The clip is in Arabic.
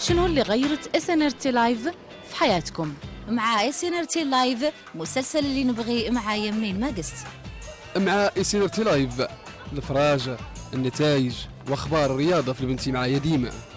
شنو اللي غيرت SNRT لايف في حياتكم؟ مع SNRT لايف مسلسل اللي نبغي معايا منين ما قست. مع SNRT لايف الفراجة، النتائج واخبار الرياضة في البنتي معايا ديما.